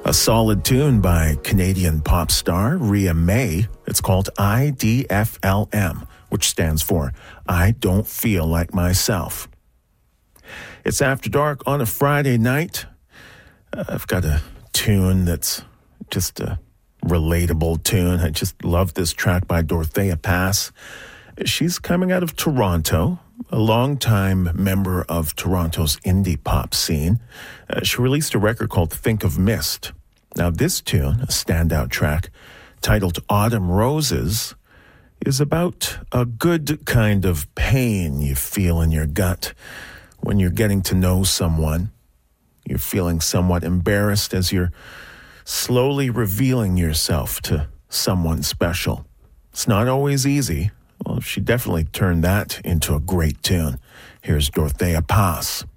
A solid tune by Canadian pop star Rhea May. It's called IDFLM, which stands for I Don't Feel Like Myself. It's After Dark on a Friday night. I've got a tune that's just a relatable tune. I just love this track by Dorothea Pass. She's coming out of Toronto, a longtime member of Toronto's indie pop scene. She released a record called Think of Mist. Now this tune, a standout track titled Autumn Roses, is about a good kind of pain you feel in your gut when you're getting to know someone. You're feeling somewhat embarrassed as you're slowly revealing yourself to someone special. It's not always easy. Well, she definitely turned that into a great tune. Here's Dorothea Pass.